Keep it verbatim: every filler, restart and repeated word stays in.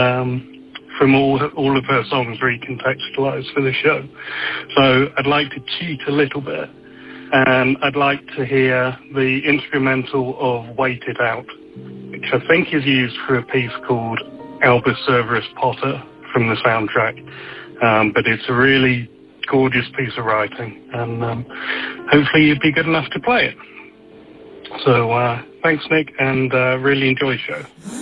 um, from all all of her songs recontextualized for the show. So I'd like to cheat a little bit, and I'd like to hear the instrumental of Wait It Out, which I think is used for a piece called Albus Severus Potter from the soundtrack. Um, but it's a really gorgeous piece of writing, and um, hopefully you'd be good enough to play it. So uh, thanks, Nick, and uh, really enjoy the show.